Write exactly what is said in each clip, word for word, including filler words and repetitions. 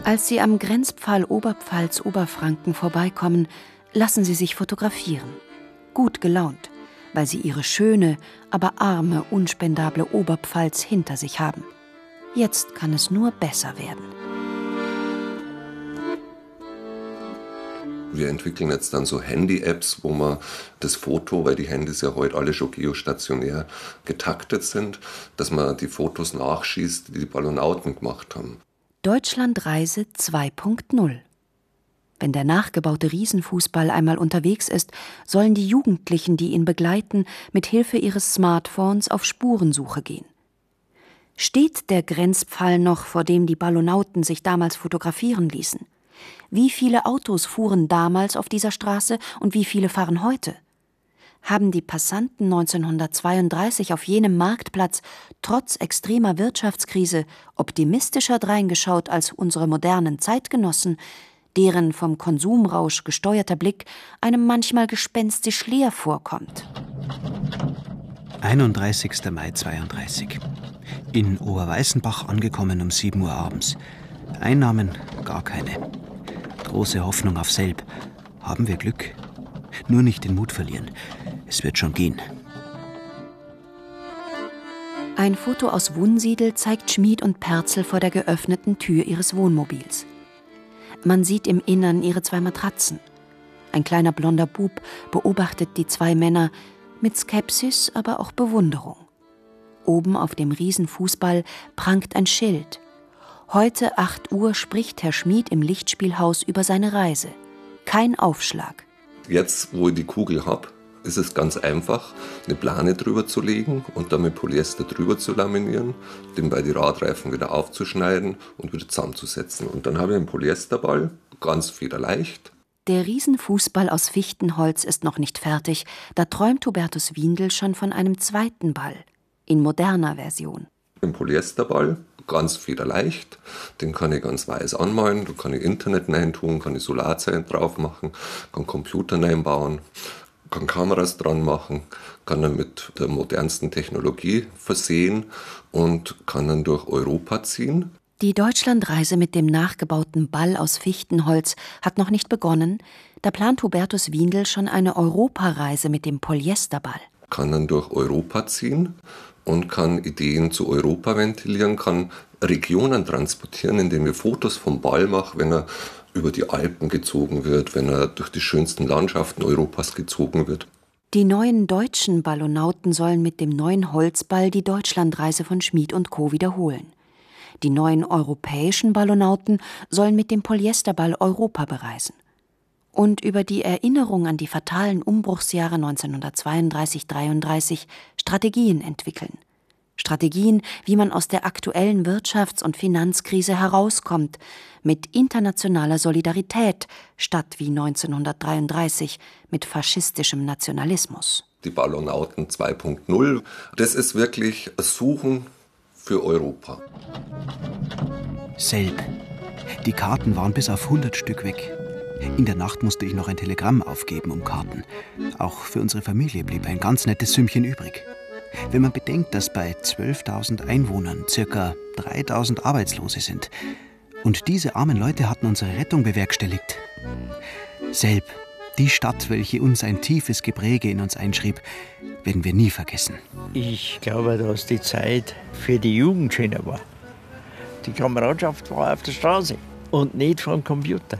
Als Sie am Grenzpfahl Oberpfalz-Oberfranken vorbeikommen, lassen Sie sich fotografieren. Gut gelaunt, weil Sie Ihre schöne, aber arme, unspendable Oberpfalz hinter sich haben. Jetzt kann es nur besser werden. Wir entwickeln jetzt dann so Handy-Apps, wo man das Foto, weil die Handys ja heute alle schon geostationär getaktet sind, dass man die Fotos nachschießt, die die Ballonauten gemacht haben. Deutschlandreise zwei Punkt null. Wenn der nachgebaute Riesenfußball einmal unterwegs ist, sollen die Jugendlichen, die ihn begleiten, mit Hilfe ihres Smartphones auf Spurensuche gehen. Steht der Grenzpfahl noch, vor dem die Ballonauten sich damals fotografieren ließen? Wie viele Autos fuhren damals auf dieser Straße und wie viele fahren heute? Haben die Passanten neunzehnhundertzweiunddreißig auf jenem Marktplatz trotz extremer Wirtschaftskrise optimistischer dreingeschaut als unsere modernen Zeitgenossen, deren vom Konsumrausch gesteuerter Blick einem manchmal gespenstisch leer vorkommt? einunddreißigster Mai zweiunddreißig. In Oberweißenbach angekommen um sieben Uhr abends. Einnahmen gar keine. Große Hoffnung auf Selb. Haben wir Glück? Nur nicht den Mut verlieren. Es wird schon gehen. Ein Foto aus Wunsiedel zeigt Schmid und Perzel vor der geöffneten Tür ihres Wohnmobils. Man sieht im Innern ihre zwei Matratzen. Ein kleiner blonder Bub beobachtet die zwei Männer mit Skepsis, aber auch Bewunderung. Oben auf dem Riesenfußball prangt ein Schild. Heute acht Uhr spricht Herr Schmid im Lichtspielhaus über seine Reise. Kein Aufschlag. Jetzt, wo ich die Kugel habe, ist es ganz einfach, eine Plane drüber zu legen und dann mit Polyester drüber zu laminieren, den bei die Radreifen wieder aufzuschneiden und wieder zusammenzusetzen. Und dann habe ich einen Polyesterball, ganz federleicht. Der Riesenfußball aus Fichtenholz ist noch nicht fertig, da träumt Hubertus Windel schon von einem zweiten Ball, in moderner Version. Ein Polyesterball, ganz federleicht, den kann ich ganz weiß anmalen, da kann ich Internet reintun, kann ich Solarzellen drauf machen, kann Computer reinbauen, kann Kameras dran machen, kann dann mit der modernsten Technologie versehen und kann dann durch Europa ziehen. Die Deutschlandreise mit dem nachgebauten Ball aus Fichtenholz hat noch nicht begonnen, da plant Hubertus Windel schon eine Europareise mit dem Polyesterball. Kann dann durch Europa ziehen und kann Ideen zu Europa ventilieren, kann Regionen transportieren, indem ich Fotos vom Ball mache, wenn er über die Alpen gezogen wird, wenn er durch die schönsten Landschaften Europas gezogen wird. Die neuen deutschen Ballonauten sollen mit dem neuen Holzball die Deutschlandreise von Schmid und Co. wiederholen. Die neuen europäischen Ballonauten sollen mit dem Polyesterball Europa bereisen. Und über die Erinnerung an die fatalen Umbruchsjahre neunzehnhundertzweiunddreißig dreiunddreißig Strategien entwickeln. Strategien, wie man aus der aktuellen Wirtschafts- und Finanzkrise herauskommt, mit internationaler Solidarität statt wie neunzehnhundertdreiunddreißig mit faschistischem Nationalismus. Die Ballonauten zwei Punkt null, das ist wirklich ein Suchen für Europa. Selb. Die Karten waren bis auf hundert Stück weg. In der Nacht musste ich noch ein Telegramm aufgeben um Karten. Auch für unsere Familie blieb ein ganz nettes Sümmchen übrig. Wenn man bedenkt, dass bei zwölftausend Einwohnern circa dreitausend Arbeitslose sind. Und diese armen Leute hatten unsere Rettung bewerkstelligt. Selb, die Stadt, welche uns ein tiefes Gepräge in uns einschrieb, werden wir nie vergessen. Ich glaube, dass die Zeit für die Jugend schöner war. Die Kameradschaft war auf der Straße und nicht vom Computer.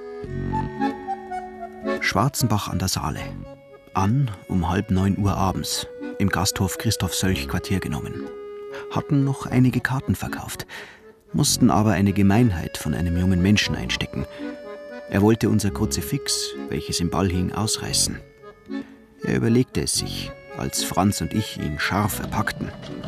Schwarzenbach an der Saale. An um halb neun Uhr abends. Im Gasthof Christoph Sölch Quartier genommen. Hatten noch einige Karten verkauft, mussten aber eine Gemeinheit von einem jungen Menschen einstecken. Er wollte unser Kruzifix, welches im Ball hing, ausreißen. Er überlegte es sich, als Franz und ich ihn scharf erpackten.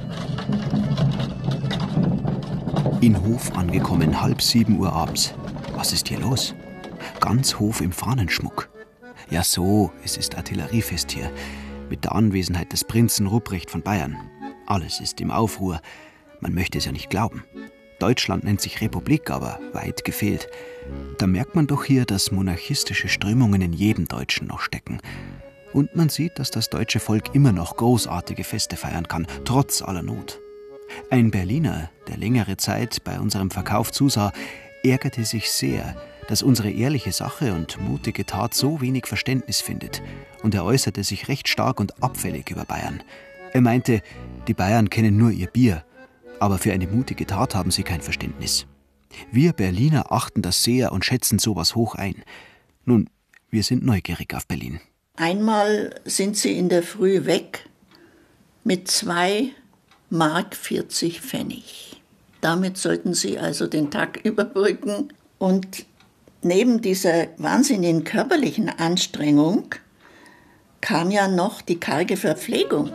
In Hof angekommen, halb sieben Uhr abends. Was ist hier los? Ganz Hof im Fahnenschmuck. Ja so, es ist Artilleriefest hier. Mit der Anwesenheit des Prinzen Rupprecht von Bayern. Alles ist im Aufruhr. Man möchte es ja nicht glauben. Deutschland nennt sich Republik, aber weit gefehlt. Da merkt man doch hier, dass monarchistische Strömungen in jedem Deutschen noch stecken. Und man sieht, dass das deutsche Volk immer noch großartige Feste feiern kann, trotz aller Not. Ein Berliner, der längere Zeit bei unserem Verkauf zusah, ärgerte sich sehr, dass unsere ehrliche Sache und mutige Tat so wenig Verständnis findet, und er äußerte sich recht stark und abfällig über Bayern. Er meinte, die Bayern kennen nur ihr Bier, aber für eine mutige Tat haben sie kein Verständnis. Wir Berliner achten das sehr und schätzen sowas hoch ein. Nun, wir sind neugierig auf Berlin. Einmal sind sie in der Früh weg mit zwei Mark vierzig Pfennig. Damit sollten sie also den Tag überbrücken. Und neben dieser wahnsinnigen körperlichen Anstrengung kam ja noch die karge Verpflegung.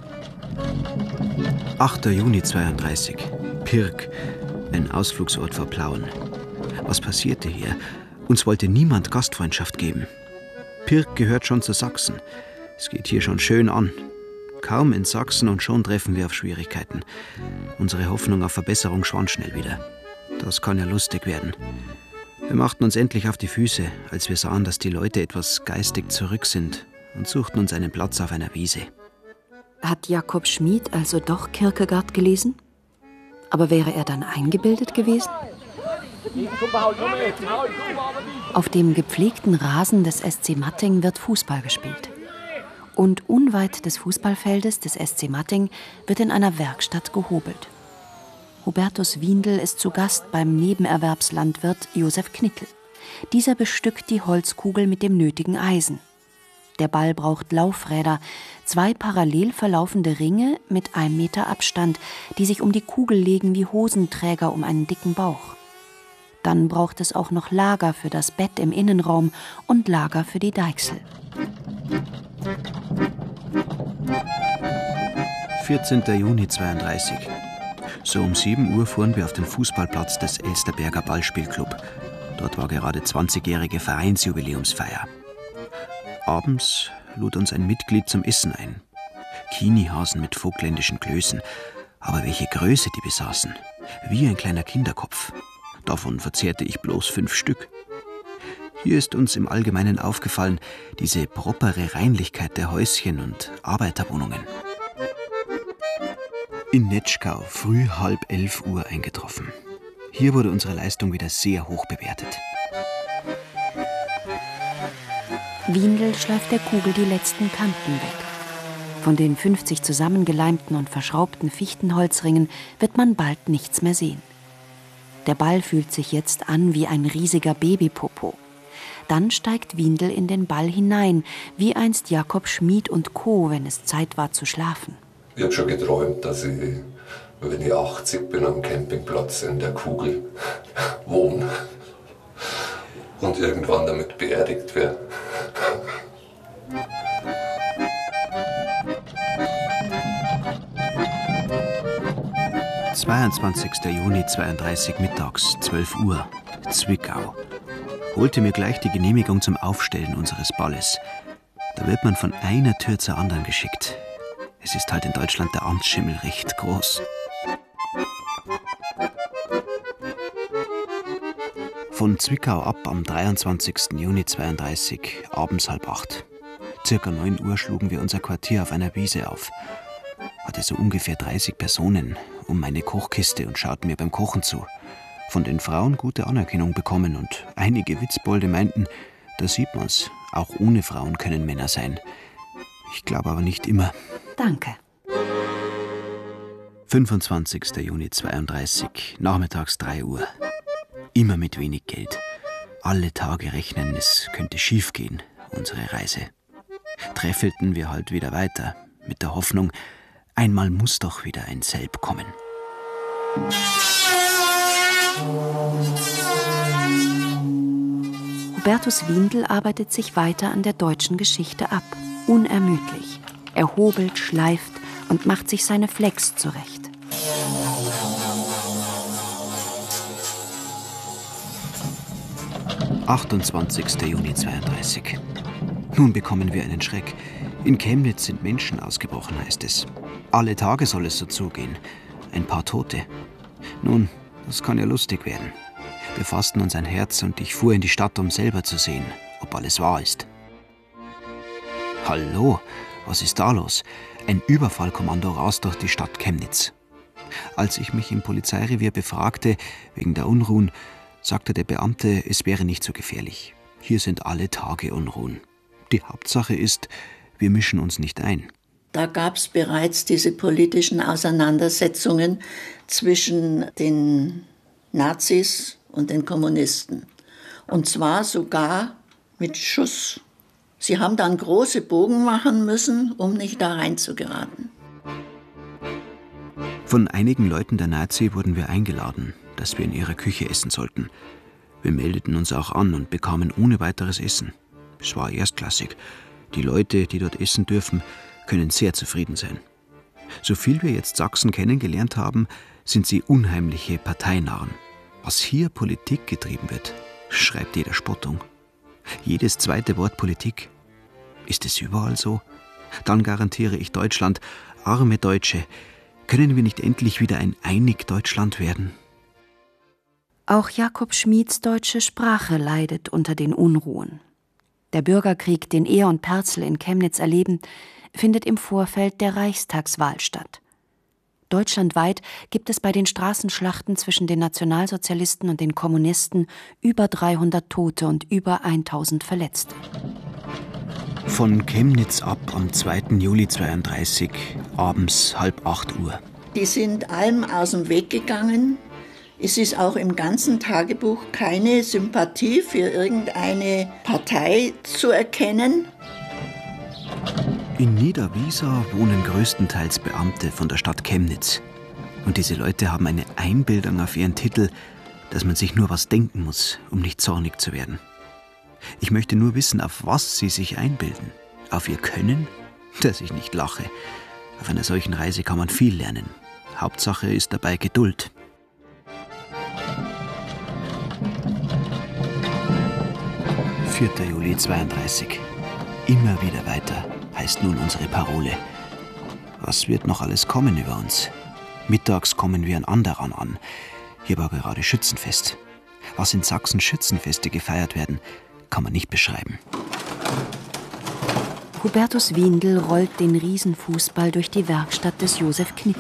achter Juni zweiunddreißig. Pirk, ein Ausflugsort vor Plauen. Was passierte hier? Uns wollte niemand Gastfreundschaft geben. Pirk gehört schon zu Sachsen. Es geht hier schon schön an. Kaum in Sachsen und schon treffen wir auf Schwierigkeiten. Unsere Hoffnung auf Verbesserung schwand schnell wieder. Das kann ja lustig werden. Wir machten uns endlich auf die Füße, als wir sahen, dass die Leute etwas geistig zurück sind, und suchten uns einen Platz auf einer Wiese. Hat Jakob Schmid also doch Kierkegaard gelesen? Aber wäre er dann eingebildet gewesen? Auf dem gepflegten Rasen des S C Matting wird Fußball gespielt. Und unweit des Fußballfeldes des S C Matting wird in einer Werkstatt gehobelt. Hubertus Windl ist zu Gast beim Nebenerwerbslandwirt Josef Knickel. Dieser bestückt die Holzkugel mit dem nötigen Eisen. Der Ball braucht Laufräder, zwei parallel verlaufende Ringe mit einem Meter Abstand, die sich um die Kugel legen wie Hosenträger um einen dicken Bauch. Dann braucht es auch noch Lager für das Bett im Innenraum und Lager für die Deichsel. vierzehnter Juni zweiunddreißig. So um sieben Uhr fuhren wir auf den Fußballplatz des Elsterberger Ballspielclub. Dort war gerade zwanzigjährige Vereinsjubiläumsfeier. Abends lud uns ein Mitglied zum Essen ein. Kinihasen mit vogtländischen Klößen. Aber welche Größe die besaßen. Wie ein kleiner Kinderkopf. Davon verzehrte ich bloß fünf Stück. Hier ist uns im Allgemeinen aufgefallen, diese propere Reinlichkeit der Häuschen und Arbeiterwohnungen. In Netschkau früh halb elf Uhr eingetroffen. Hier wurde unsere Leistung wieder sehr hoch bewertet. Windl schleift der Kugel die letzten Kanten weg. Von den fünfzig zusammengeleimten und verschraubten Fichtenholzringen wird man bald nichts mehr sehen. Der Ball fühlt sich jetzt an wie ein riesiger Babypopo. Dann steigt Windl in den Ball hinein, wie einst Jakob Schmid und Co., wenn es Zeit war zu schlafen. Ich habe schon geträumt, dass ich, wenn ich achtzig bin, am Campingplatz in der Kugel wohne und irgendwann damit beerdigt werde. zweiundzwanzigster Juni zweiunddreißig mittags, zwölf Uhr, Zwickau. Holte mir gleich die Genehmigung zum Aufstellen unseres Balles. Da wird man von einer Tür zur anderen geschickt. Es ist halt in Deutschland der Amtsschimmel recht groß. Von Zwickau ab am dreiundzwanzigsten Juni zweiunddreißig, abends halb acht. Circa neun Uhr schlugen wir unser Quartier auf einer Wiese auf. Hatte so ungefähr dreißig Personen um meine Kochkiste und schauten mir beim Kochen zu. Von den Frauen gute Anerkennung bekommen und einige Witzbolde meinten, da sieht man's, auch ohne Frauen können Männer sein. Ich glaube aber nicht immer. Danke. fünfundzwanzigster Juni zweiunddreißig, nachmittags drei Uhr. Immer mit wenig Geld. Alle Tage rechnen, es könnte schief gehen, unsere Reise. Treffelten wir halt wieder weiter, mit der Hoffnung, einmal muss doch wieder ein Selb kommen. Hubertus Windl arbeitet sich weiter an der deutschen Geschichte ab, unermüdlich. Er hobelt, schleift und macht sich seine Flex zurecht. achtundzwanzigster Juni zweiunddreißig. Nun bekommen wir einen Schreck. In Chemnitz sind Menschen ausgebrochen, heißt es. Alle Tage soll es so zugehen. Ein paar Tote. Nun, das kann ja lustig werden. Wir fassten uns ein Herz und ich fuhr in die Stadt, um selber zu sehen, ob alles wahr ist. Hallo, was ist da los? Ein Überfallkommando rast durch die Stadt Chemnitz. Als ich mich im Polizeirevier befragte, wegen der Unruhen, sagte der Beamte, es wäre nicht so gefährlich. Hier sind alle Tage Unruhen. Die Hauptsache ist, wir mischen uns nicht ein. Da gab es bereits diese politischen Auseinandersetzungen zwischen den Nazis und den Kommunisten. Und zwar sogar mit Schuss. Sie haben dann große Bogen machen müssen, um nicht da reinzugeraten. Von einigen Leuten der Nazi wurden wir eingeladen, dass wir in ihrer Küche essen sollten. Wir meldeten uns auch an und bekamen ohne weiteres Essen. Es war erstklassig. Die Leute, die dort essen dürfen, können sehr zufrieden sein. So viel wir jetzt Sachsen kennengelernt haben, sind sie unheimliche Parteinarren. Was hier Politik getrieben wird, schreibt jeder Spottung. Jedes zweite Wort Politik. Ist es überall so? Dann garantiere ich Deutschland, arme Deutsche, können wir nicht endlich wieder ein einig Deutschland werden? Auch Jakob Schmieds deutsche Sprache leidet unter den Unruhen. Der Bürgerkrieg, den er und Perzel in Chemnitz erleben, findet im Vorfeld der Reichstagswahl statt. Deutschlandweit gibt es bei den Straßenschlachten zwischen den Nationalsozialisten und den Kommunisten über dreihundert Tote und über tausend Verletzte. Von Chemnitz ab am zweiten Juli zweiunddreißig, abends halb acht Uhr. Die sind allem aus dem Weg gegangen. Es ist auch im ganzen Tagebuch keine Sympathie für irgendeine Partei zu erkennen. In Niederwiesa wohnen größtenteils Beamte von der Stadt Chemnitz. Und diese Leute haben eine Einbildung auf ihren Titel, dass man sich nur was denken muss, um nicht zornig zu werden. Ich möchte nur wissen, auf was sie sich einbilden. Auf ihr Können? Dass ich nicht lache. Auf einer solchen Reise kann man viel lernen. Hauptsache ist dabei Geduld. vierter Juli zweiunddreißig. Immer wieder weiter, heißt nun unsere Parole. Was wird noch alles kommen über uns? Mittags kommen wir an Anderan an. Hier war gerade Schützenfest. Was in Sachsen Schützenfeste gefeiert werden, kann man nicht beschreiben. Hubertus Windel rollt den Riesenfußball durch die Werkstatt des Josef Knipp.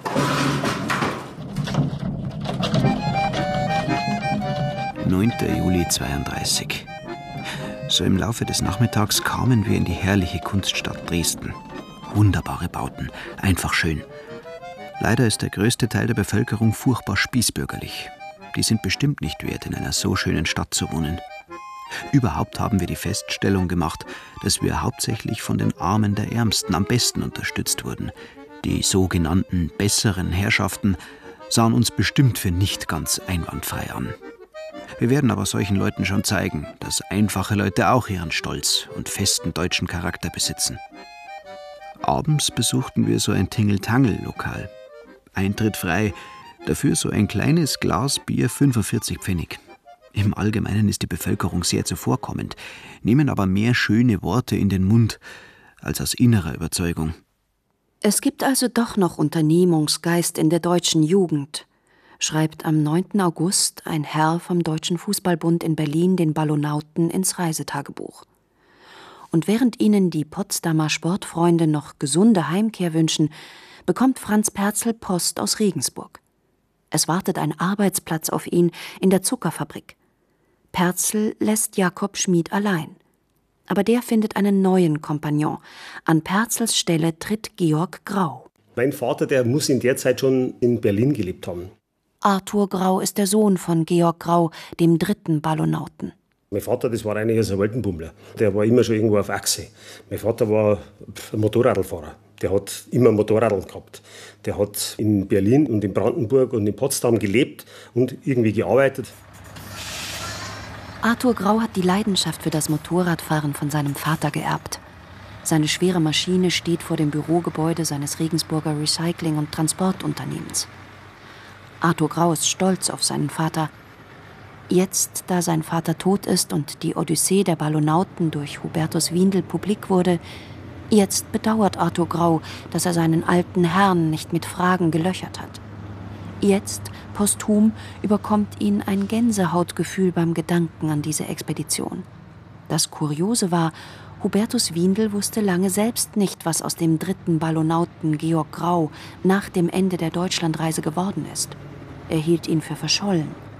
neunter Juli zweiunddreißig. So im Laufe des Nachmittags kamen wir in die herrliche Kunststadt Dresden. Wunderbare Bauten, einfach schön. Leider ist der größte Teil der Bevölkerung furchtbar spießbürgerlich. Die sind bestimmt nicht wert, in einer so schönen Stadt zu wohnen. Überhaupt haben wir die Feststellung gemacht, dass wir hauptsächlich von den Armen der Ärmsten am besten unterstützt wurden. Die sogenannten besseren Herrschaften sahen uns bestimmt für nicht ganz einwandfrei an. Wir werden aber solchen Leuten schon zeigen, dass einfache Leute auch ihren Stolz und festen deutschen Charakter besitzen. Abends besuchten wir so ein Tingeltangel-Lokal. Eintritt frei, dafür so ein kleines Glas Bier fünfundvierzig Pfennig. Im Allgemeinen ist die Bevölkerung sehr zuvorkommend, nehmen aber mehr schöne Worte in den Mund als aus innerer Überzeugung. Es gibt also doch noch Unternehmungsgeist in der deutschen Jugend, schreibt am neunten August ein Herr vom Deutschen Fußballbund in Berlin den Ballonauten ins Reisetagebuch. Und während ihnen die Potsdamer Sportfreunde noch gesunde Heimkehr wünschen, bekommt Franz Perzel Post aus Regensburg. Es wartet ein Arbeitsplatz auf ihn in der Zuckerfabrik. Perzel lässt Jakob Schmied allein. Aber der findet einen neuen Kompagnon. An Perzels Stelle tritt Georg Grau. Mein Vater, der muss in der Zeit schon in Berlin gelebt haben. Arthur Grau ist der Sohn von Georg Grau, dem dritten Ballonauten. Mein Vater, das war eigentlich ein Weltenbummler. Der war immer schon irgendwo auf Achse. Mein Vater war ein Motorradlfahrer. Der hat immer Motorradl gehabt. Der hat in Berlin und in Brandenburg und in Potsdam gelebt und irgendwie gearbeitet. Arthur Grau hat die Leidenschaft für das Motorradfahren von seinem Vater geerbt. Seine schwere Maschine steht vor dem Bürogebäude seines Regensburger Recycling- und Transportunternehmens. Arthur Grau ist stolz auf seinen Vater. Jetzt, da sein Vater tot ist und die Odyssee der Ballonauten durch Hubertus Windel publik wurde, jetzt bedauert Arthur Grau, dass er seinen alten Herrn nicht mit Fragen gelöchert hat. Jetzt, posthum, überkommt ihn ein Gänsehautgefühl beim Gedanken an diese Expedition. Das Kuriose war, Hubertus Windel wusste lange selbst nicht, was aus dem dritten Ballonauten Georg Grau nach dem Ende der Deutschlandreise geworden ist. Er hielt ihn für verschollen.